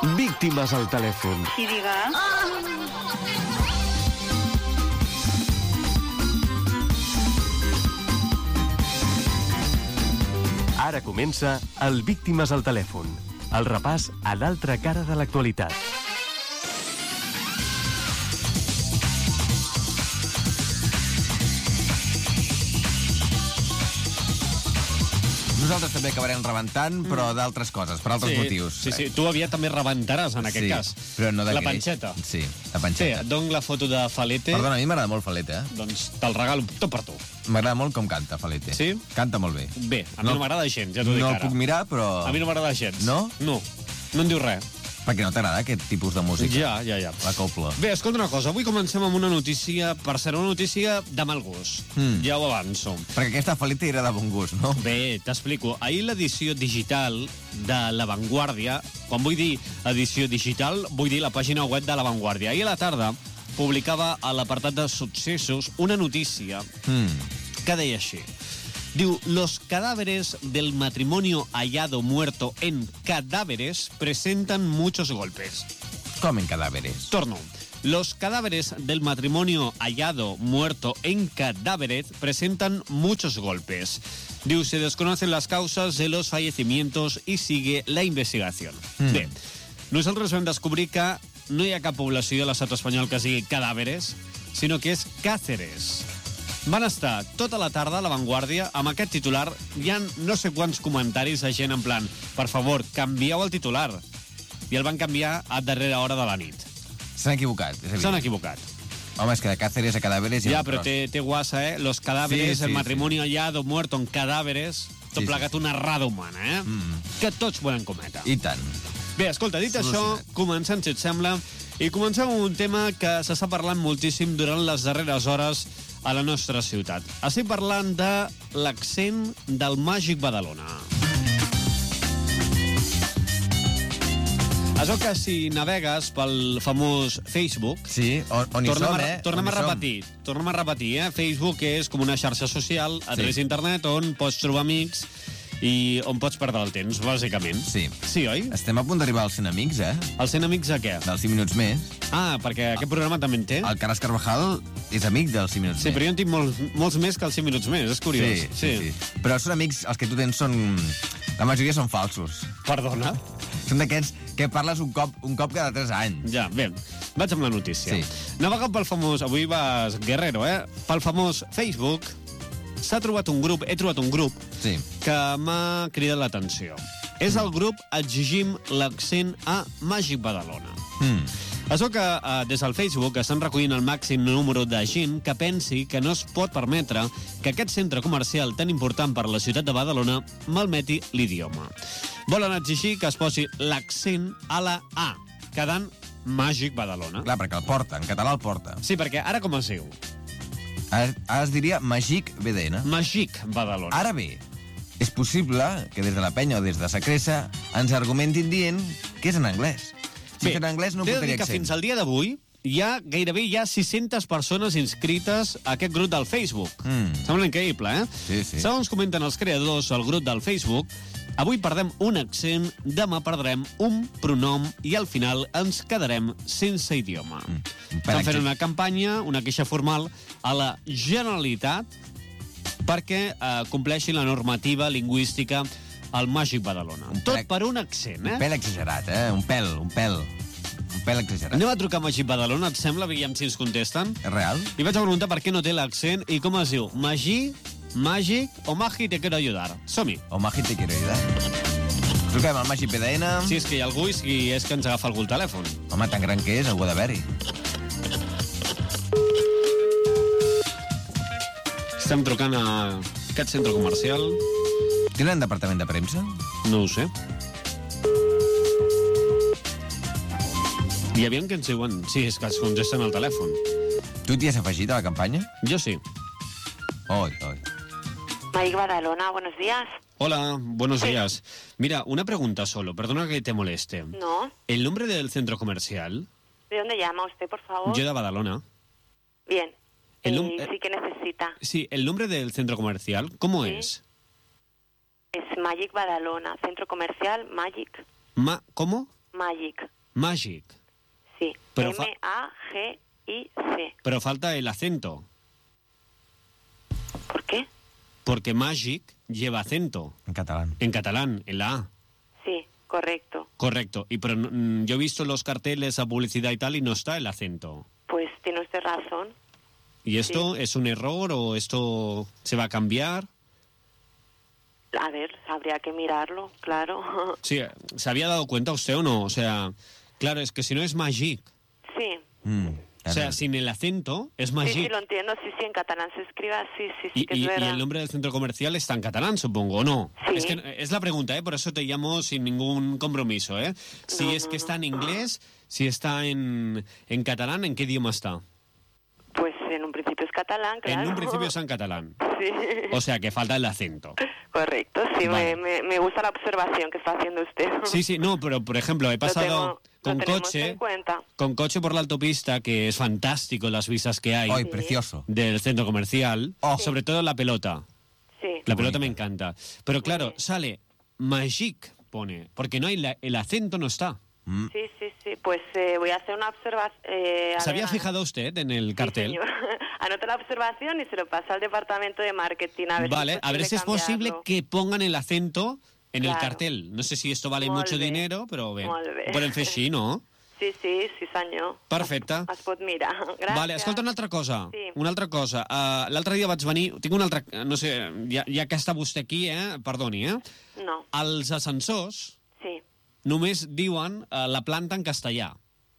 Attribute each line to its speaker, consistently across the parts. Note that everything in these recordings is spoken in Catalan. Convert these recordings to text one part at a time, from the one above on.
Speaker 1: Víctimes al telèfon.
Speaker 2: Qui diga?
Speaker 1: Ara comença el Víctimes al telèfon. El repàs a l'altra cara de l'actualitat.
Speaker 3: Nosaltres també acabarem rebentant, però d'altres coses, per altres motius.
Speaker 4: Sí, tu aviat també rebentaràs, en aquest cas.
Speaker 3: Però no
Speaker 4: la panxeta.
Speaker 3: Sí, la panxeta.
Speaker 4: Sí, et dono la foto de Falete.
Speaker 3: Perdona, a mi m'agrada molt Falete,
Speaker 4: Doncs te'l regalo tot per tu.
Speaker 3: M'agrada molt com canta, Falete.
Speaker 4: Sí?
Speaker 3: Canta molt bé.
Speaker 4: Bé, a mi no m'agrada gens, ja t'ho dic
Speaker 3: No
Speaker 4: ara.
Speaker 3: el puc mirar, però...
Speaker 4: A mi no m'agrada gens.
Speaker 3: No?
Speaker 4: No em diu res.
Speaker 3: Perquè no t'agrada aquest tipus de música?
Speaker 4: Ja.
Speaker 3: La copla.
Speaker 4: Bé, escolta una cosa, avui comencem amb una notícia, per ser una notícia de mal gust. Ja ho avanço.
Speaker 3: Perquè aquesta Falete era de bon gust, no?
Speaker 4: Bé, t'explico. Ahir l'edició digital de La Vanguardia, quan vull dir edició digital, vull dir la pàgina web de La Vanguardia. Ahir a la tarda publicava a l'apartat de successos una notícia que deia així. Diu, los cadáveres del matrimonio hallado muerto en cadáveres presentan muchos golpes.
Speaker 3: Com en cadáveres?
Speaker 4: Torno. Los cadáveres del matrimonio hallado muerto en cadáveres presentan muchos golpes. Diu, se desconocen las causas de los fallecimientos y sigue la investigación. Bé, nosaltres vam descobrir que no hi ha cap població de l'estat espanyol que sigui cadáveres, sinó que és Cáceres. Van estar tota la tarda a La Vanguardia amb aquest titular. Hi ha no sé quants comentaris de gent en plan, per favor, canvieu el titular. I el van canviar a darrera hora de la nit.
Speaker 3: S'han equivocat, és evident.
Speaker 4: S'han equivocat.
Speaker 3: Home, és que de Cáceres a cadáveres...
Speaker 4: Ja, però té guassa, Los cadáveres,
Speaker 3: Sí,
Speaker 4: el matrimonio hallado, muerto en cadáveres... Tot
Speaker 3: Sí,
Speaker 4: plegat una errada humana, Que tots poden cometre.
Speaker 3: I tant.
Speaker 4: Bé, escolta, dit això, comencem, si et sembla, i comencem amb un tema que s'està parlant moltíssim durant les darreres hores a la nostra ciutat. Estic parlant de l'accent del Màgic Badalona. Això que si navegues pel famós Facebook...
Speaker 3: Sí, on hi som,
Speaker 4: Tornem a repetir, Facebook és com una xarxa social a través d'internet on pots trobar amics i on pots perdre el temps, bàsicament.
Speaker 3: Sí.
Speaker 4: Sí, oi?
Speaker 3: Estem a punt d'arribar als 100 amics,
Speaker 4: Els 100 amics de què?
Speaker 3: Dels 5 minuts més.
Speaker 4: Ah, perquè aquest programa també en té?
Speaker 3: El Carles Carvajal és amic dels 5 minuts
Speaker 4: Sí,
Speaker 3: més.
Speaker 4: però jo en tinc molts més que els 5 minuts més, és curiós.
Speaker 3: Sí. Però són amics, els que tu tens són... La majoria són falsos.
Speaker 4: Perdona?
Speaker 3: Són d'aquests que parles un cop cada 3 anys.
Speaker 4: Ja, bé, vaig amb la notícia.
Speaker 3: Sí.
Speaker 4: Navegant pel famós, avui vas guerrero, pel famós Facebook, he trobat un grup que m'ha cridat l'atenció. És el grup Exigim l'accent a Màgic Badalona. Això que des del Facebook estan recollint el màxim número de gent que pensi que no es pot permetre que aquest centre comercial tan important per a la ciutat de Badalona malmeti l'idioma. Volen exigir que es posi l'accent a la A, quedant Màgic Badalona.
Speaker 3: Clar, perquè el porta, en català el porta.
Speaker 4: Sí, perquè ara com es diu?
Speaker 3: Ara es diria Màgic BDN.
Speaker 4: Màgic Badalona.
Speaker 3: Ara bé, és possible que des de la penya o des de Sacresa ens argumentin dient que és en anglès. Si és en anglès no
Speaker 4: t'he de
Speaker 3: portaria
Speaker 4: dir que
Speaker 3: accent.
Speaker 4: fins al dia d'avui gairebé hi ha 600 persones inscrites a aquest grup del Facebook. Sembla increïble,
Speaker 3: Sí.
Speaker 4: Segons comenten els creadors del grup del Facebook, avui perdem un accent, demà perdrem un pronom i al final ens quedarem sense idioma. Estan fent una campanya, una queixa formal a la Generalitat perquè compleixi la normativa lingüística al Màgic Badalona. Tot per un accent,
Speaker 3: Un pèl exagerat, Un pèl exagerat.
Speaker 4: Anem a trucar a Màgic Badalona, et sembla? Veiem si ens contesten.
Speaker 3: És real?
Speaker 4: I vaig a preguntar per què no té l'accent i com es diu. Màgic o Magi te quiero ayudar. Som-hi.
Speaker 3: O Magi te quiero ayudar. Truquem al Màgic PDN.
Speaker 4: Si és que hi ha algú i si és que ens agafa algú el telèfon.
Speaker 3: Home, tan gran que és, algú ha d'haver-hi.
Speaker 4: Estem trucant a aquest centre comercial.
Speaker 3: Tenen departament de premsa?
Speaker 4: No ho sé. I aviam què ens diuen. Sí, és que es congesten al telèfon.
Speaker 3: Tu t'hi has afegit a la campanya?
Speaker 4: Yo sí.
Speaker 3: Oi.
Speaker 2: Màgic Badalona, buenos días.
Speaker 4: Hola, buenos días. Mira, una pregunta solo, perdona que te moleste.
Speaker 2: No.
Speaker 4: ¿El nombre del centro comercial?
Speaker 2: ¿De dónde llama usted, por favor?
Speaker 4: Yo de Badalona.
Speaker 2: Bien.
Speaker 4: El
Speaker 2: ¿Y sí que necesita?
Speaker 4: Sí, el nombre del centro comercial, ¿cómo
Speaker 2: Sí.
Speaker 4: es?
Speaker 2: Es Màgic Badalona, centro comercial Màgic.
Speaker 4: ¿Cómo?
Speaker 2: Magic.
Speaker 4: Magic.
Speaker 2: Sí.
Speaker 4: Pero
Speaker 2: M-A-G-I-C.
Speaker 4: Pero falta el acento.
Speaker 2: ¿Por qué?
Speaker 4: Porque Magic lleva acento.
Speaker 3: En catalán.
Speaker 4: En catalán, en la A.
Speaker 2: Sí, correcto.
Speaker 4: Correcto. Pero yo he visto los carteles a publicidad y tal y no está el acento.
Speaker 2: Pues tiene usted razón.
Speaker 4: ¿Y esto es un error o esto se va a cambiar?
Speaker 2: A ver, habría que mirarlo, claro.
Speaker 4: Sí, ¿se había dado cuenta usted o no? O sea, claro, es que si no es Magic.
Speaker 2: Sí.
Speaker 4: O sea, sin el acento es
Speaker 2: Sí,
Speaker 4: Magic.
Speaker 2: sí, lo entiendo. Sí, sí, en catalán se escribe así, sí,
Speaker 4: Y,
Speaker 2: que es
Speaker 4: y
Speaker 2: verdad.
Speaker 4: el nombre del centro comercial está en catalán, supongo, ¿o no?
Speaker 2: Sí.
Speaker 4: Es que es la pregunta, por eso te llamo sin ningún compromiso, ¿eh? Si
Speaker 2: No,
Speaker 4: es
Speaker 2: no,
Speaker 4: que
Speaker 2: no.
Speaker 4: está en inglés, si está en catalán, ¿en qué idioma está?
Speaker 2: Pues en un principio es catalán, claro.
Speaker 4: En un principio está en catalán.
Speaker 2: Sí,
Speaker 4: O sea, que falta el acento.
Speaker 2: correcto. Sí,
Speaker 4: Vale.
Speaker 2: me gusta la observación que está haciendo usted.
Speaker 4: Sí, sí, no, pero por ejemplo, he pasado
Speaker 2: lo tenemos
Speaker 4: coche,
Speaker 2: en cuenta.
Speaker 4: con coche por la autopista, que es fantástico las vistas que hay
Speaker 3: Ay, precioso.
Speaker 4: del centro comercial,
Speaker 3: Oh.
Speaker 4: sobre todo la pelota.
Speaker 2: Sí.
Speaker 4: La pelota
Speaker 3: bonita.
Speaker 4: me encanta. Pero claro,
Speaker 2: bien.
Speaker 4: sale Magic, pone, porque no hay el acento no está.
Speaker 2: Sí, sí, sí. Pues voy a hacer una observación.
Speaker 4: ¿Se había fijado usted en el cartel?
Speaker 2: Anoto la observación y se lo pasa al departamento de marketing. A ver
Speaker 4: Vale, a ver si es posible
Speaker 2: cambiarlo.
Speaker 4: que pongan el acento en el
Speaker 2: Claro.
Speaker 4: cartel. No sé si esto vale
Speaker 2: Molt
Speaker 4: mucho
Speaker 2: bé.
Speaker 4: dinero, però bé.
Speaker 2: Molt bé.
Speaker 4: Ho podem fer així, no?
Speaker 2: Sí, sí, sí, senyor.
Speaker 4: Perfecte.
Speaker 2: Es pot mirar. Gràcies.
Speaker 4: Vale, escolta una altra cosa.
Speaker 2: Sí.
Speaker 4: Una altra cosa. L'altre dia vaig venir... Tinc una altra... No sé, ja que està vostè aquí, perdoni,
Speaker 2: No,
Speaker 4: Els ascensors
Speaker 2: sí.
Speaker 4: només diuen la planta en castellà.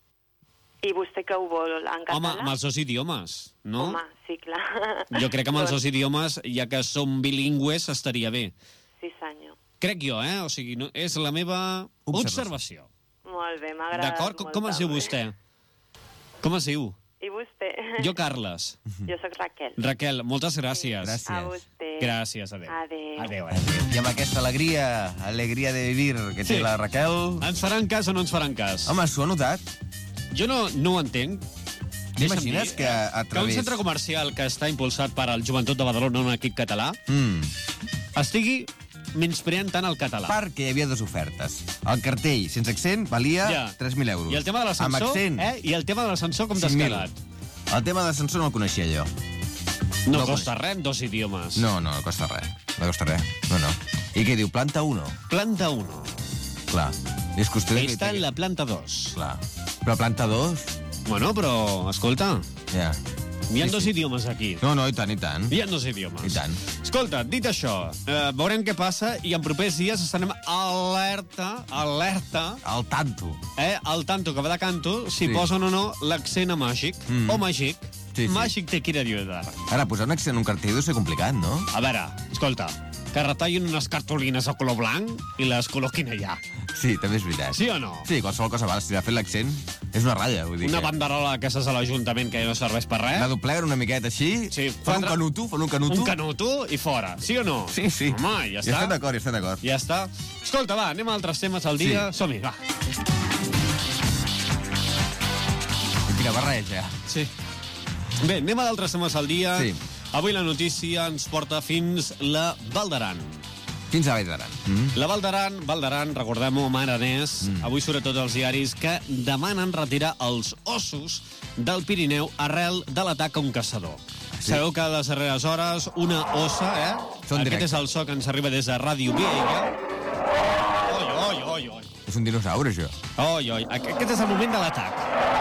Speaker 2: I vostè què ho vol, en català?
Speaker 4: Home, amb els dos idiomes, no?
Speaker 2: Home, sí, clar.
Speaker 4: Jo crec que amb els dos idiomes, ja que som bilingües, estaria bé.
Speaker 2: Sí, senyor.
Speaker 4: Crec jo, O sigui, no, és la meva observació.
Speaker 2: Molt bé, m'ha agradat
Speaker 4: D'acord?
Speaker 2: molt,
Speaker 4: Com es diu
Speaker 2: també.
Speaker 4: vostè? Com es diu?
Speaker 2: I vostè?
Speaker 4: Jo, Carles.
Speaker 2: Jo sóc Raquel.
Speaker 4: Raquel, moltes gràcies.
Speaker 3: Gràcies.
Speaker 2: A vostè.
Speaker 4: Gràcies, adéu.
Speaker 2: Adéu.
Speaker 4: Adéu.
Speaker 3: I amb aquesta alegria de vivir que té
Speaker 4: Sí.
Speaker 3: la Raquel...
Speaker 4: Ens faran cas o no ens faran cas?
Speaker 3: Home, s'ho ha notat?
Speaker 4: Jo no ho entenc.
Speaker 3: T'imagines que a
Speaker 4: Que un
Speaker 3: través...
Speaker 4: centre comercial que està impulsat per al Joventut de Badalona, un equip català, estigui menyspreant tant el català.
Speaker 3: Perquè hi havia dues ofertes. El cartell sense accent valia
Speaker 4: Ja.
Speaker 3: 3.000 euros.
Speaker 4: I el tema de l'ascensor,
Speaker 3: Amb accent,
Speaker 4: I el tema de l'ascensor com t'has
Speaker 3: 5.000.
Speaker 4: quedat?
Speaker 3: El tema de l'ascensor no el coneixia jo.
Speaker 4: No
Speaker 3: No
Speaker 4: costa res en dos idiomes.
Speaker 3: No, no costa res. No costa res. No, no. I què diu? Planta 1?
Speaker 4: Planta 1.
Speaker 3: Clar. És qüestió de...
Speaker 4: Està en la planta 2.
Speaker 3: Clar. Però planta 2?
Speaker 4: Bueno, però, escolta,
Speaker 3: Ja.
Speaker 4: hi ha
Speaker 3: Sí,
Speaker 4: dos
Speaker 3: sí.
Speaker 4: idiomes aquí.
Speaker 3: No, no, i tant, i tant.
Speaker 4: Hi ha dos idiomes.
Speaker 3: I tant.
Speaker 4: Escolta, dit això, veurem què passa i en propers dies estarem alerta,
Speaker 3: Al tanto.
Speaker 4: al tanto que va de canto, si
Speaker 3: Sí.
Speaker 4: posen o no l'accent a Màgic. O Màgic.
Speaker 3: Sí, sí.
Speaker 4: Màgic te quiere ayudar.
Speaker 3: Ara, posar un accent en un cartell deu ser complicat, no?
Speaker 4: A veure, escolta, que retallin unes cartolines de color blanc i les col·loquin allà.
Speaker 3: Sí, també és veritat.
Speaker 4: Sí o no?
Speaker 3: Sí, qualsevol cosa val. Si ha fet l'accent, és una ratlla, vull dir
Speaker 4: Una
Speaker 3: que...
Speaker 4: banderola d'aquestes a l'Ajuntament que no serveix per res.
Speaker 3: La dobleguen una miqueta així,
Speaker 4: Sí,
Speaker 3: fan un
Speaker 4: quatre-
Speaker 3: canuto, fan un canuto.
Speaker 4: Un canuto i fora. Sí o no?
Speaker 3: Sí, sí.
Speaker 4: Home, ja està.
Speaker 3: estem d'acord, ja estem d'acord.
Speaker 4: Ja està. Escolta, va, anem a altres temes al dia.
Speaker 3: Sí.
Speaker 4: Som-hi, va.
Speaker 3: Quina barreja.
Speaker 4: Sí. Bé, anem a d'altres temes al dia.
Speaker 3: Sí.
Speaker 4: Avui la notícia ens porta fins la Val d'Aran.
Speaker 3: Fins a Vall d'Aran.
Speaker 4: La Val d'Aran, recordem-ho, Maranès, avui sobretot els diaris que demanen retirar els ossos del Pirineu arrel de l'atac a un caçador.
Speaker 3: Sí.
Speaker 4: Sabeu que a les darreres hores una ossa,
Speaker 3: Són
Speaker 4: Aquest
Speaker 3: directes.
Speaker 4: és el so que ens arriba des de Ràdio Viella. Oi, oi, oi, oi.
Speaker 3: És un dinosaure, això.
Speaker 4: Oi, oi. Aquest és el moment de l'atac.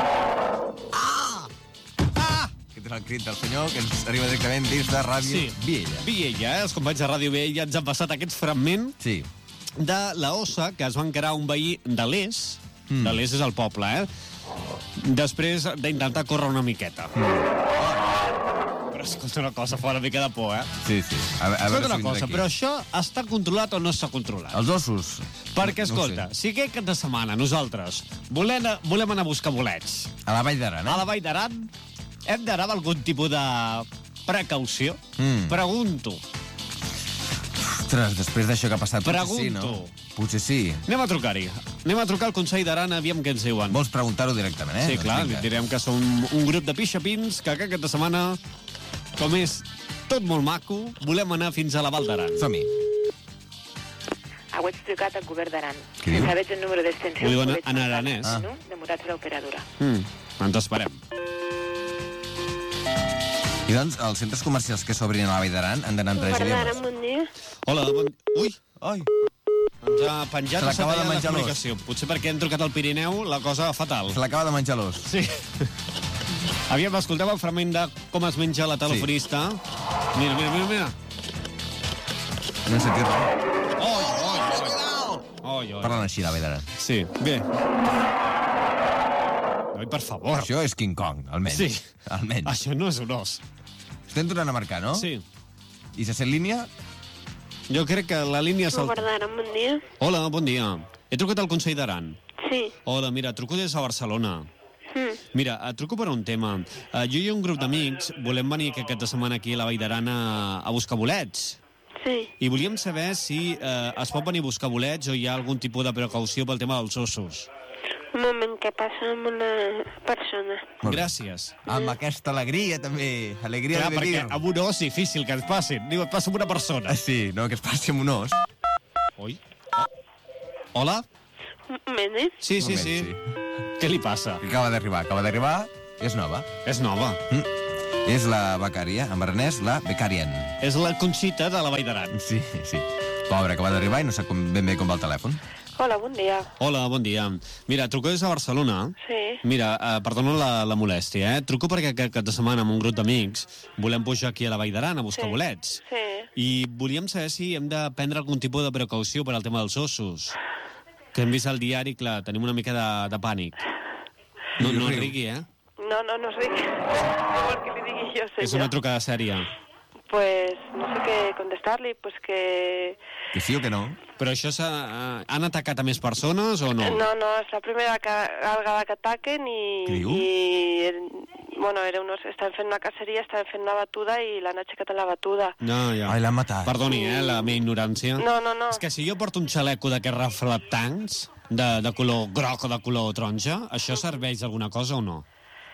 Speaker 3: Aquest és el crit del senyor que ens arriba directament des de Ràdio Viella.
Speaker 4: Viella, Els companys de Ràdio Viella ens han passat aquest fragment
Speaker 3: Sí.
Speaker 4: de la ossa que es va encarar un veí de l'Es. De l'Es és el poble, després d'intentar córrer una miqueta. Però escolta una cosa, fa una mica de por,
Speaker 3: Sí, sí. A veure
Speaker 4: Escolta
Speaker 3: si
Speaker 4: una
Speaker 3: vindrà
Speaker 4: cosa,
Speaker 3: aquí.
Speaker 4: però això està controlat o no està controlat?
Speaker 3: Els ossos?
Speaker 4: Perquè,
Speaker 3: No ho
Speaker 4: escolta,
Speaker 3: sé.
Speaker 4: si aquest cap de setmana nosaltres volem anar a buscar bolets
Speaker 3: A la Vall d'Aran,
Speaker 4: a la Vall d'Aran, hem d'anar amb algun tipus de precaució? Pregunto.
Speaker 3: Ostres, després d'això que ha passat, potser sí, no?
Speaker 4: Pregunto.
Speaker 3: Potser sí.
Speaker 4: Anem a trucar-hi. Anem a trucar al Consell d'Aran, aviam què ens diuen.
Speaker 3: Vols preguntar-ho directament,
Speaker 4: Sí,
Speaker 3: Doncs
Speaker 4: clar,
Speaker 3: vinga.
Speaker 4: direm que som un grup de pixapins que aquest cap de setmana, com és tot molt maco, volem anar fins a la Val d'Aran.
Speaker 3: Som-hi.
Speaker 5: ho he explicat al govern d'Aran.
Speaker 3: Què diu?
Speaker 5: Sabets el número d'extensió...
Speaker 4: Ho diuen en aranès.
Speaker 5: Demorat a l'operadora.
Speaker 4: Ens esperem.
Speaker 3: I doncs, els centres comercials que s'obrin a la Vall d'Aran han d'anar en 3 idiomes.
Speaker 5: Bon dia.
Speaker 4: Hola, Ui!
Speaker 3: Ai,
Speaker 4: Ens ha penjat
Speaker 3: Se l'acaba de
Speaker 4: la
Speaker 3: menjar l'os.
Speaker 4: comunicació. Potser perquè hem trucat al Pirineu, la cosa fatal.
Speaker 3: se l'acaba de menjar l'os.
Speaker 4: Sí. Aviam, escolteu el fragment de com es menja la telefonista. Mira.
Speaker 3: No he sentit res.
Speaker 4: Oi.
Speaker 3: Parlen així, a la Vall d'Aran.
Speaker 4: Sí, bé. Oi, per favor.
Speaker 3: Això és King Kong, almenys.
Speaker 4: Sí.
Speaker 3: Almenys.
Speaker 4: Això no és un os.
Speaker 3: Estem tornant a marcar, no?
Speaker 4: Sí.
Speaker 3: I se sent línia?
Speaker 4: Jo crec que la línia...
Speaker 5: d'Aran, bon dia.
Speaker 4: Hola, bon dia. He trucat al Consell d'Aran.
Speaker 5: Sí.
Speaker 4: Hola, mira, truco des de Barcelona. Mira, et truco per un tema. Jo i un grup d'amics volem venir aquesta setmana aquí a la Vall d'Aran a buscar bolets.
Speaker 5: Sí.
Speaker 4: I volíem saber si es pot venir a buscar bolets o hi ha algun tipus de precaució pel tema dels ossos.
Speaker 5: Un moment, que passa amb una persona.
Speaker 3: Molt bé.
Speaker 4: Gràcies.
Speaker 3: Amb aquesta alegria, també. Alegria
Speaker 4: Clar,
Speaker 3: de vivir.
Speaker 4: perquè amb un os difícil que ens passin. Diu, et passa amb una persona.
Speaker 3: Sí, no, que es passi amb un os.
Speaker 4: Oi? Hola?
Speaker 5: Un moment,
Speaker 4: Sí.
Speaker 3: Un moment,
Speaker 4: Què li passa?
Speaker 3: Acaba d'arribar. És nova.
Speaker 4: És nova.
Speaker 3: És la becària, en aranès, la becàrien.
Speaker 4: És la Conxita de la Vall d'Aran.
Speaker 3: Sí. Pobra, acaba d'arribar i no sap ben bé com va el telèfon.
Speaker 5: Hola, bon dia.
Speaker 4: Hola, bon dia. Mira, truco des de Barcelona.
Speaker 5: Sí.
Speaker 4: Mira, perdona la molèstia, Truco perquè aquesta setmana amb un grup d'amics volem pujar aquí a la Vall d'Aran a buscar bolets.
Speaker 5: Sí.
Speaker 4: I volíem saber si hem de prendre algun tipus de precaució per al tema dels ossos. Que hem vist al diari, clar, tenim una mica de pànic. No rigui,
Speaker 5: No sé què. No vol que li digui jo, senyor.
Speaker 4: És una trucada sèria.
Speaker 5: Pues no sé què contestar-li, pues que...
Speaker 3: Que sí o que no?
Speaker 4: Però això han atacat a més persones o no?
Speaker 5: No, és la primera vegada que ataquen
Speaker 3: Què diu?
Speaker 5: Bueno, estaven fent una caceria, estaven fent una batuda i l'han aixecat en la batuda.
Speaker 4: No, ja.
Speaker 3: Ai, l'han matat.
Speaker 4: Perdoni, la meva ignorància.
Speaker 5: No.
Speaker 4: És que si jo porto un xaleco d'aquests reflectants, de color groc o de color taronja, això serveix d'alguna cosa o no?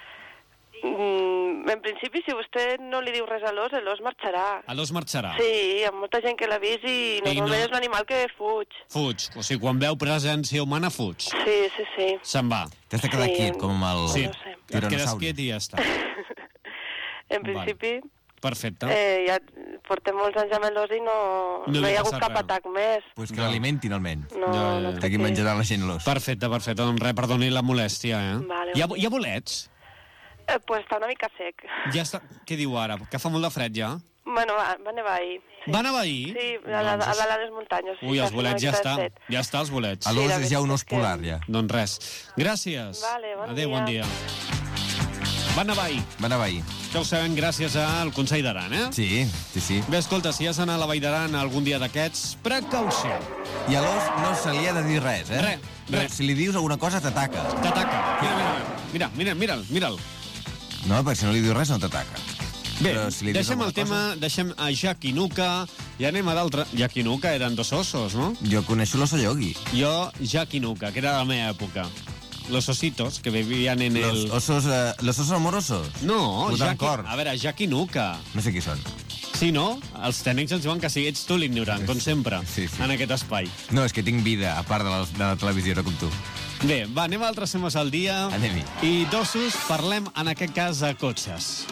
Speaker 5: En principi, si vostè no li diu res a l'os marxarà.
Speaker 4: L'os marxarà.
Speaker 5: Sí, hi ha molta gent que l'ha vist i normalment és un animal que fuig.
Speaker 4: Fuig. O sigui, quan veu presència humana, fuig.
Speaker 5: Sí.
Speaker 4: Se'n va.
Speaker 3: T'has de quedar quiet, com amb el
Speaker 4: Sí,
Speaker 5: no sé.
Speaker 4: et quedes
Speaker 3: tiranosauri.
Speaker 4: quiet i ja està.
Speaker 5: En principi,
Speaker 4: Perfecte.
Speaker 5: ja portem molts anys amb l'os i no
Speaker 4: No li
Speaker 5: hi ha
Speaker 4: passa
Speaker 5: hagut cap
Speaker 4: res.
Speaker 5: atac més.
Speaker 3: Pues que l'alimentin, almenys.
Speaker 5: No,
Speaker 4: Ja.
Speaker 5: no
Speaker 3: D'aquí menjarà la gent l'os.
Speaker 4: Perfecte. Doncs res, perdoni la molèstia,
Speaker 5: Vale,
Speaker 4: Hi
Speaker 5: bon
Speaker 4: ha bolets?
Speaker 5: Pues està una mica sec.
Speaker 4: Ja està. Què diu ara? Que fa molt de fred, ja?
Speaker 5: Bueno, va nevar ahir. Sí.
Speaker 4: Va nevar ahir?
Speaker 5: Sí, a les muntanyes. Sí,
Speaker 4: Ui, els
Speaker 5: fa
Speaker 4: bolets
Speaker 5: una
Speaker 4: ja
Speaker 5: miqueta
Speaker 4: està.
Speaker 5: de fred.
Speaker 4: Ja està, els bolets.
Speaker 3: A l'os
Speaker 5: la
Speaker 3: és ja un
Speaker 5: veritat
Speaker 3: os
Speaker 5: és que-
Speaker 3: polar, ja.
Speaker 4: Doncs res. Gràcies.
Speaker 5: Vale, bon
Speaker 4: Adéu,
Speaker 5: dia.
Speaker 4: bon dia. Va nevar ahir.
Speaker 3: Va anar a Bahí.
Speaker 4: Ja ho sabem gràcies al Consell d'Aran,
Speaker 3: Sí.
Speaker 4: Bé, escolta, si has d'anar a la Vall d'Aran algun dia d'aquests, precaució.
Speaker 3: I a l'os no se li ha de dir res,
Speaker 4: Res.
Speaker 3: No, si li dius alguna cosa, t'ataca.
Speaker 4: T'ataca. Mira'l.
Speaker 3: No, perquè si no li dius res, no t'ataca.
Speaker 4: Bé,
Speaker 3: Però si li dius
Speaker 4: deixem el
Speaker 3: alguna
Speaker 4: tema, deixem a Jack i Nuka i anem a d'altre. Jack i Nuka eren dos ossos, no?
Speaker 3: Jo coneixo l'oso yogi.
Speaker 4: Jo, Jack i Nuka, que era de la meva època. Los ositos que vivían en el...
Speaker 3: Los osos amorosos.
Speaker 4: No,
Speaker 3: Posant cor.
Speaker 4: a veure, Jack i Nuka.
Speaker 3: No sé qui són.
Speaker 4: Sí, no? Els tècnics ens diuen que sí, ets tu l'ignorant, com sempre,
Speaker 3: Sí.
Speaker 4: en aquest espai.
Speaker 3: No, és que tinc vida, a part de la televisió, no com tu.
Speaker 4: Bé, va, anem a altres temes al dia.
Speaker 3: Anem-hi.
Speaker 4: I d'ossos parlem, en aquest cas, de cotxes.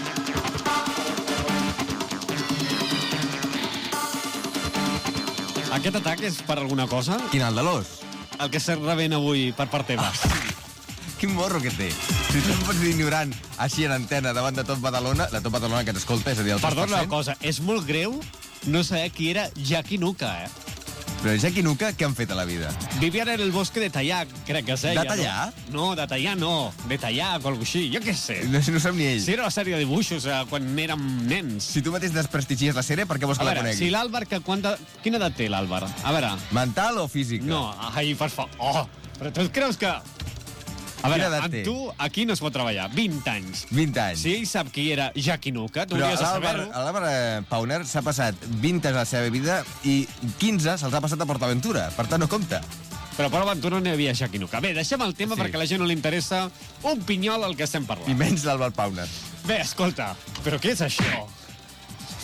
Speaker 4: Aquest atac és per alguna cosa?
Speaker 3: Quin, el de l'os?
Speaker 4: El que estem rebent avui per part teva.
Speaker 3: Quin morro que té. Si tu em pots dir ignorant així en antena davant de tot Badalona, de tot Badalona que t'escolta, és a dir, el 3%.
Speaker 4: Perdona una cosa, és molt greu no saber qui era Jackie Nuka,
Speaker 3: Però Jack i Nuka, què han fet a la vida?
Speaker 4: Vivían en el bosque de Tallac, crec que es deia.
Speaker 3: De Tallac?
Speaker 4: No, de Tallac no. De Tallac o alguna cosa així, jo què sé.
Speaker 3: No sap ni ell.
Speaker 4: Si era una sèrie de dibuixos quan érem nens.
Speaker 3: Si tu mateix desprestigies la sèrie, per què vols
Speaker 4: A
Speaker 3: que la
Speaker 4: veure,
Speaker 3: conegui?
Speaker 4: si l'Àlvar, quina edat té l'Àlvar? A veure,
Speaker 3: Mental o física?
Speaker 4: no, ai, per favor. Oh, però tu et creus que... A veure,
Speaker 3: Quina edat
Speaker 4: amb
Speaker 3: té?
Speaker 4: tu aquí no es pot treballar. 20 anys.
Speaker 3: 20 anys.
Speaker 4: Si ell sap qui era Jackie Nuka, tu
Speaker 3: Però
Speaker 4: hauries de saber-ho.
Speaker 3: l'Àlvar Pauner s'ha passat 20 anys de la seva vida i 15 se'ls ha passat a PortAventura. Per tant, no compta.
Speaker 4: Però per aventura no hi havia Jackie Nuka. Bé, deixem el tema
Speaker 3: Sí.
Speaker 4: perquè a la gent no li interessa un pinyol el que estem
Speaker 3: I
Speaker 4: parlant.
Speaker 3: menys l'Àlvar Pauner.
Speaker 4: Bé, escolta, però què és això?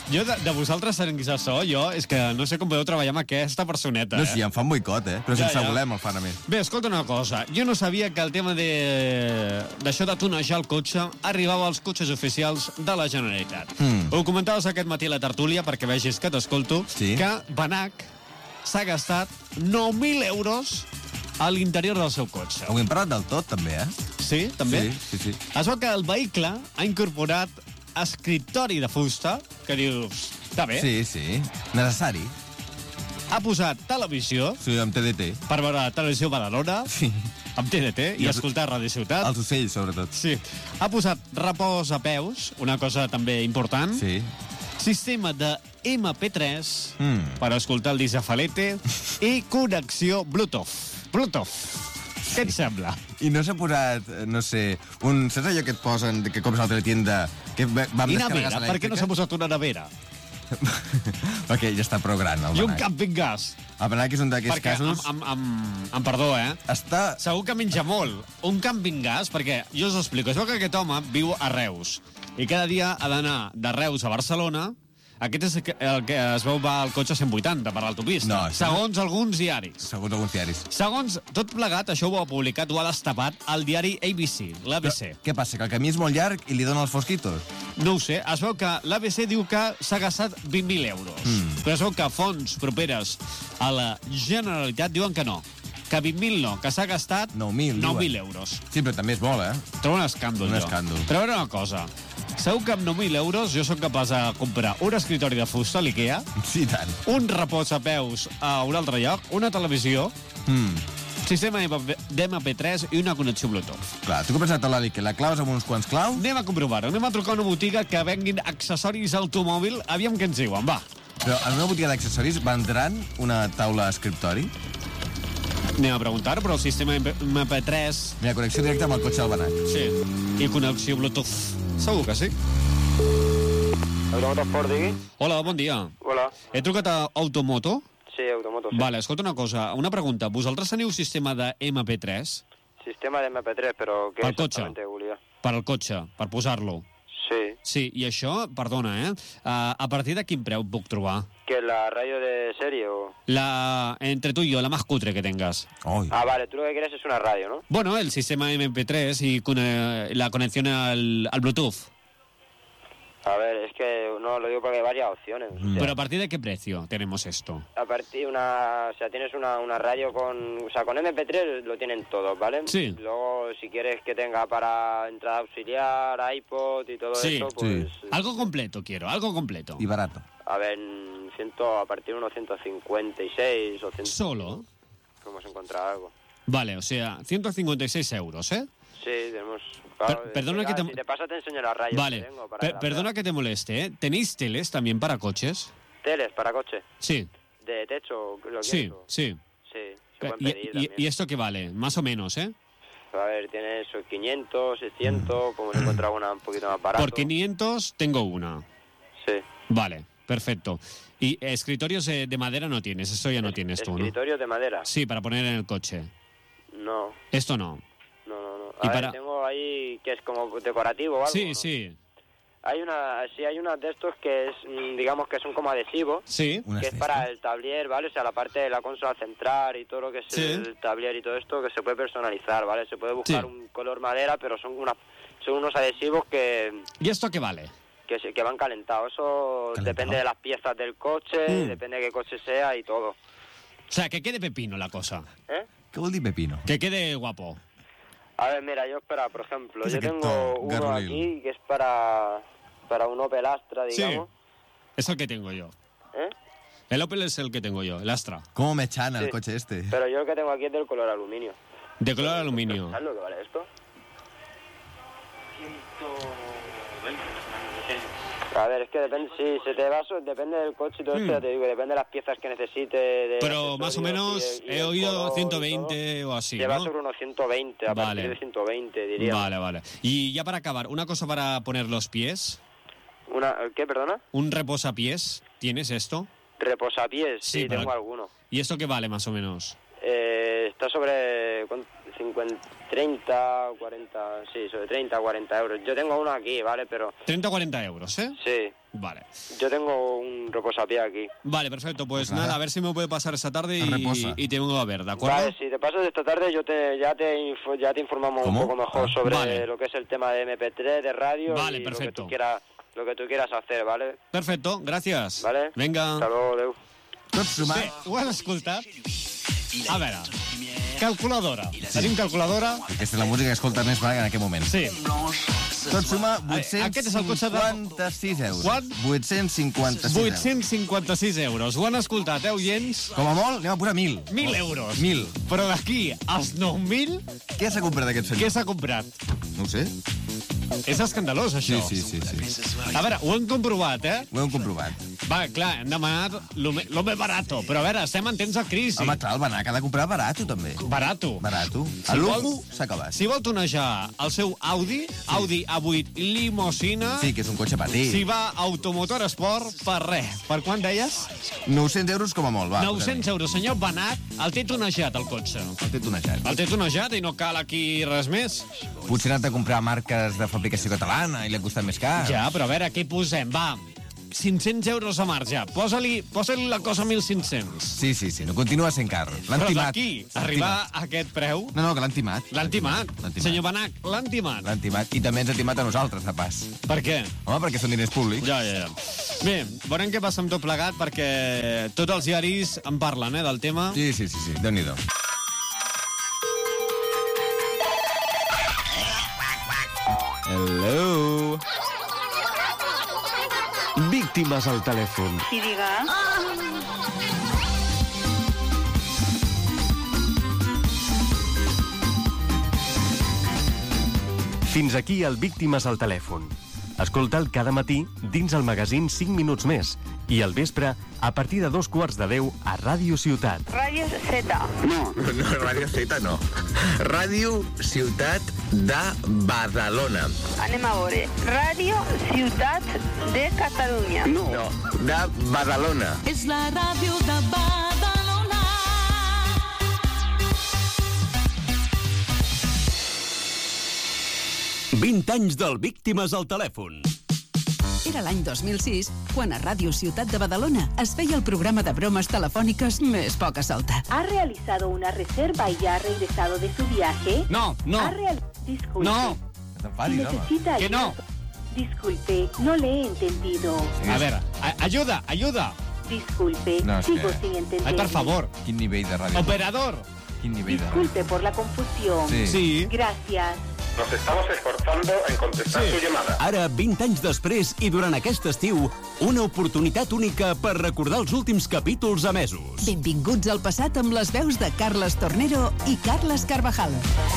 Speaker 4: Jo, de vosaltres, serins de so, és que no sé com podeu treballar amb aquesta personeta,
Speaker 3: No, sí, em fan boicot, però sense voler me'l fan a mi.
Speaker 4: Bé, escolta una cosa. Jo no sabia que el tema d'això de tunejar el cotxe arribava als cotxes oficials de la Generalitat. Ho comentaves aquest matí a la tertúlia, perquè vegis que t'escolto, que Benac s'ha gastat 9.000 euros a l'interior del seu cotxe.
Speaker 3: Ho hem parlat del tot, també,
Speaker 4: Sí, també?
Speaker 3: Sí.
Speaker 4: Es veu que el vehicle ha incorporat escriptori de fusta, que dius, està bé.
Speaker 3: Sí. Necessari.
Speaker 4: Ha posat televisió,
Speaker 3: Sí, amb TDT.
Speaker 4: per veure televisió Badalona,
Speaker 3: Sí.
Speaker 4: amb TDT, i
Speaker 3: els-
Speaker 4: escoltar Ràdio Ciutat.
Speaker 3: Els ocells, sobretot.
Speaker 4: Sí. Ha posat repòs a peus, una cosa també important.
Speaker 3: Sí.
Speaker 4: Sistema de MP3 per escoltar el disc de Falete i connexió Bluetooth. Què et sembla?
Speaker 3: I no s'ha posat, no sé, saps allò que et posen, que compres a la teletienda, que vam
Speaker 4: I
Speaker 3: descarregar
Speaker 4: nevera? Per què no s'ha posat una nevera?
Speaker 3: Ok, ja està prou gran, el
Speaker 4: I un
Speaker 3: Benac.
Speaker 4: camping gas.
Speaker 3: El Benac és un d'aquests
Speaker 4: Perquè,
Speaker 3: casos...
Speaker 4: amb perdó,
Speaker 3: Està...
Speaker 4: segur que menja molt. Un camping gas, perquè jo us ho explico. Es veu que aquest home viu a Reus i cada dia ha d'anar de Reus a Barcelona. Aquest és el que es veu va al cotxe 180 per l'autopista,
Speaker 3: No, això no.
Speaker 4: segons alguns diaris.
Speaker 3: Segons alguns diaris.
Speaker 4: Segons tot plegat, això ho ha publicat, ho ha destapat el diari ABC, l'ABC.
Speaker 3: Què passa, que el camí és molt llarg i li dona els fosquitos?
Speaker 4: No ho sé, es veu que l'ABC diu que s'ha gastat 20.000 euros. Però es veu que fonts properes a la Generalitat diuen que no. Que 20.000 no, que s'ha gastat
Speaker 3: 9.000
Speaker 4: euros.
Speaker 3: Sí, però també és molt,
Speaker 4: Trobo un escàndol,
Speaker 3: Un
Speaker 4: jo.
Speaker 3: escàndol.
Speaker 4: Però a veure una cosa. Segur que amb 9.000 euros jo sóc capaç de comprar un escritori de fusta a l'IKEA,
Speaker 3: Sí, i tant.
Speaker 4: un repòs a peus a un altre lloc, una televisió, sistema d'MP3 i una connexió Bluetooth.
Speaker 3: Clar, tu que pensa't a l'Ali, que la claus amb uns quants claus?
Speaker 4: Anem a comprovar-ho. Anem a trucar a una botiga que venguin accessoris automòbil. Aviam què ens diuen, va.
Speaker 3: Però en una botiga d'accessoris vendran una taula escriptori?
Speaker 4: Anem a preguntar, però el sistema MP3...
Speaker 3: Mira, connexió directa amb el cotxe del Benac.
Speaker 4: Sí. I connexió Bluetooth. Segur que sí.
Speaker 6: Automotosport, digui?
Speaker 4: Hola, bon dia.
Speaker 6: Hola.
Speaker 4: He trucat a Automoto.
Speaker 6: Sí, Automoto, sí.
Speaker 4: Vale, escolta una cosa, una pregunta. Vosaltres teniu sistema de MP3
Speaker 6: Sistema de MP3, però què
Speaker 4: Pel cotxe.
Speaker 6: exactament volia?
Speaker 4: per al cotxe, per posar-lo?
Speaker 6: Sí,
Speaker 4: Sí, i això, perdona, a partir de quin preu puc trobar?
Speaker 6: que la radio de serie o...
Speaker 4: Entre tú y yo, la más cutre que tengas.
Speaker 3: Oi.
Speaker 6: Ah, vale, tú lo que quieres es una radio, ¿no?
Speaker 4: Bueno, el sistema MP3 y la conexión al Bluetooth.
Speaker 6: A ver, es que no lo digo porque hay varias opciones. O sea,
Speaker 4: Pero ¿a partir de qué precio tenemos esto?
Speaker 6: a partir o sea, tienes una radio con MP3 lo tienen todos, ¿vale?
Speaker 4: Sí.
Speaker 6: Luego, si quieres que tenga para entrada auxiliar, iPod y todo
Speaker 4: Sí,
Speaker 6: eso, pues...
Speaker 4: Algo completo quiero, algo completo.
Speaker 3: I barato.
Speaker 6: A ver, a partir de unos 156 o 100...
Speaker 4: ¿Solo?
Speaker 6: Podemos encontrar algo.
Speaker 4: Vale, o sea, 156 euros, ¿eh?
Speaker 6: Sí, tenemos... Claro,
Speaker 4: perdona que te...
Speaker 6: Si te pasa te enseño las rayas
Speaker 4: Vale,
Speaker 6: que tengo para que las
Speaker 4: perdona
Speaker 6: veas.
Speaker 4: que te moleste, ¿eh? ¿Tenéis teles también para coches?
Speaker 6: Teles para coche.
Speaker 4: Sí,
Speaker 6: De techo, ¿lo
Speaker 4: sí,
Speaker 6: quieres tú?
Speaker 4: sí.
Speaker 6: Sí, se pueden pedir también.
Speaker 4: ¿Y esto qué vale? Más o menos, ¿eh?
Speaker 6: A ver, tienes 500, 600, podemos encontrar una un poquito más barata.
Speaker 4: Por 500 tengo una.
Speaker 6: Sí.
Speaker 4: Vale, perfecto. Y escritorios de madera no tienes, eso ya no tienes tú, ¿no?
Speaker 6: ¿Escritorio de madera?
Speaker 4: Sí, para poner en el coche.
Speaker 6: No,
Speaker 4: Esto no.
Speaker 6: no.
Speaker 4: ¿Y
Speaker 6: A ver,
Speaker 4: para-
Speaker 6: tengo ahí que es como decorativo o algo,
Speaker 4: Sí,
Speaker 6: ¿no?
Speaker 4: sí.
Speaker 6: Hay una de estos que es, digamos que son como adhesivos,
Speaker 4: Sí.
Speaker 3: Unas
Speaker 6: que es
Speaker 3: de
Speaker 6: para
Speaker 3: estas.
Speaker 6: el tablier, ¿vale? O sea, la parte de la consola central y todo lo que es
Speaker 4: Sí.
Speaker 6: el tablier y todo esto que se puede personalizar, ¿vale? Se puede buscar
Speaker 4: Sí.
Speaker 6: un color madera, pero son unos adhesivos que
Speaker 4: ¿Y esto qué vale?
Speaker 6: que van calentados. Eso
Speaker 3: ¿Calentado?
Speaker 6: depende de las piezas del coche, depende de qué coche sea y todo.
Speaker 4: O sea, que quede pepino la cosa.
Speaker 6: ¿Eh?
Speaker 3: Què vol dir pepino?
Speaker 4: Que quede guapo.
Speaker 6: A ver, mira, yo por ejemplo,
Speaker 3: ¿Qué es
Speaker 6: yo
Speaker 3: aquest
Speaker 6: tengo
Speaker 3: to
Speaker 6: uno
Speaker 3: garrulil?
Speaker 6: aquí que es para un Opel Astra, digamos.
Speaker 4: Es el que tengo yo.
Speaker 6: ¿Eh?
Speaker 4: El Opel es el que tengo yo, el Astra.
Speaker 3: ¿Cómo me echan el
Speaker 6: Sí.
Speaker 3: coche este?
Speaker 6: Pero yo el que tengo aquí es del color aluminio.
Speaker 4: De color aluminio.
Speaker 6: ¿Sabes lo que vale esto? A ver, es que depende, si se te va, depende del coche y todo esto, ya te digo, depende de las piezas que necesite. De
Speaker 4: Pero más o menos
Speaker 6: y
Speaker 4: he
Speaker 6: del
Speaker 4: oído
Speaker 6: color y
Speaker 4: 120 o así,
Speaker 6: Lleva
Speaker 4: ¿no?
Speaker 6: sobre unos 120, a
Speaker 4: Vale.
Speaker 6: partir de 120, diría.
Speaker 4: Vale, vale. Y ya para acabar, una cosa para poner los pies.
Speaker 6: ¿Qué, perdona?
Speaker 4: ¿Un reposapiés? ¿Tienes esto?
Speaker 6: Reposapiés,
Speaker 4: Sí,
Speaker 6: sí,
Speaker 4: pero-
Speaker 6: tengo alguno.
Speaker 4: ¿Y esto qué vale más o menos?
Speaker 6: Está sobre 30, 40, sí, sobre 30, 40 euros. Yo tengo uno aquí, ¿vale? Pero
Speaker 4: 30 o 40 euros, ¿eh?
Speaker 6: sí,
Speaker 4: Vale.
Speaker 6: Yo tengo un reposapié aquí.
Speaker 4: Vale, perfecto. Pues nada, a ver si me puede pasar esta tarde y te vengo a ver, ¿de acuerdo?
Speaker 6: Vale, si te pasas esta tarde ya te informamos un poco mejor sobre lo que es el tema de MP3, de radio
Speaker 4: vale,
Speaker 6: y
Speaker 4: perfecto.
Speaker 6: lo que tú quieras hacer, ¿vale?
Speaker 4: Perfecto, gràcies.
Speaker 6: Vale.
Speaker 4: Vinga.
Speaker 6: Hasta luego, adeu.
Speaker 3: Tot sumat.
Speaker 4: Bé, ho has escoltat? A veure, calculadora. Tenim calculadora?
Speaker 3: Aquesta és la música que escolta més en aquest moment.
Speaker 4: Sí.
Speaker 3: Tot suma
Speaker 4: Aquest és el cotxe de...
Speaker 3: 856 euros.
Speaker 4: Quant?
Speaker 3: 856 euros.
Speaker 4: 856 euros. Ho han escoltat, oients?
Speaker 3: Com a molt, anem a posar 1.000.
Speaker 4: 1.000 euros.
Speaker 3: 1.000.
Speaker 4: Però d'aquí als 9.000,
Speaker 3: Què s'ha comprat aquest senyor?
Speaker 4: què s'ha comprat?
Speaker 3: No ho sé.
Speaker 4: És escandalós, això.
Speaker 3: Sí.
Speaker 4: A veure, ho hem comprovat, eh?
Speaker 3: Ho hem comprovat.
Speaker 4: Va, clar, hem demanat lo més barato. Però a veure, estem en temps de crisi.
Speaker 3: Home, clar, el Benac ha de comprar barato, també.
Speaker 4: Barato.
Speaker 3: Barato.
Speaker 4: Si
Speaker 3: El lujo
Speaker 4: vol-
Speaker 3: s'ha acabat.
Speaker 4: Si vol tonejar el seu Audi A8 Limousina,
Speaker 3: Sí, que és un cotxe petit.
Speaker 4: si va a Automotor Sport, per res. Per quant deies?
Speaker 3: 900 euros com a molt, va.
Speaker 4: 900 euros. Senyor Benac, el té tonejat, el cotxe.
Speaker 3: El té tonejat.
Speaker 4: El té tonejat i no cal aquí res més.
Speaker 3: Potser ha anat a comprar marques de fabricació catalana i li ha costat més car.
Speaker 4: Ja, però a veure, què posem? Va, 500 euros a marge. Posa-li la cosa a 1.500.
Speaker 3: Sí, no continua sent car. L'han
Speaker 4: Però
Speaker 3: timat.
Speaker 4: d'aquí, arribar a aquest preu...
Speaker 3: No, que l'han timat.
Speaker 4: L'han timat.
Speaker 3: L'han timat.
Speaker 4: Senyor Benac, l'han timat.
Speaker 3: L'han timat. I també ens ha timat a nosaltres, de pas.
Speaker 4: Per què?
Speaker 3: Home, perquè són diners públics.
Speaker 4: Ja. Bé, veurem què passa amb tot plegat, perquè tots els diaris en parlen, del tema.
Speaker 3: Sí. Déu-n'hi-do. Hello.
Speaker 1: Víctimes al telèfon.
Speaker 2: Sí, diga.
Speaker 1: Fins aquí el Víctimes al telèfon. Escolta'l cada matí dins el magazín 5 minuts més i al vespre a partir de 2:15 a Ràdio Ciutat.
Speaker 2: Radio Z.
Speaker 3: No, Ràdio Z no. Ràdio Ciutat de Badalona.
Speaker 2: Anem a veure. Radio Ciutat de Catalunya.
Speaker 3: No, de Badalona.
Speaker 7: És la ràdio de Badalona.
Speaker 8: anys del Víctimes al telèfon.
Speaker 7: Era l'any 2006, quan a Ràdio Ciutat de Badalona es feia el programa de bromes telefòniques més poca solta.
Speaker 9: ¿Ha realizado una reserva y ya ha regresado de su viaje?
Speaker 4: No.
Speaker 9: Disculpe.
Speaker 4: No.
Speaker 3: T'enfadis, home.
Speaker 9: ¿Necesita
Speaker 4: Que no.
Speaker 9: Disculpe, no le he entendido.
Speaker 4: A veure, ayuda.
Speaker 9: Disculpe,
Speaker 3: No, és
Speaker 9: sigo
Speaker 3: que-
Speaker 9: sin entender.
Speaker 4: Ai, per favor.
Speaker 3: Quin nivell de ràdio.
Speaker 4: Operador.
Speaker 3: Quin nivell de ràdio.
Speaker 9: Disculpe por la confusión.
Speaker 4: Sí.
Speaker 9: Gracias.
Speaker 10: Nos estamos esforzando en contestar su llamada.
Speaker 8: Ara, 20 anys després i durant aquest estiu, una oportunitat única per recordar els últims capítols emesos.
Speaker 7: Benvinguts al passat amb les veus de Carles Tornero i Carles Carvajal.